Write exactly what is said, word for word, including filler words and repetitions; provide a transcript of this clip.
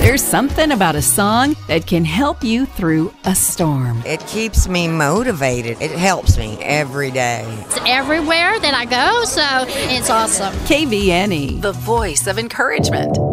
There's something about a song that can help you through a storm. It keeps me motivated. It helps me every day. It's everywhere that I go, so it's awesome. K V N E, the voice of encouragement.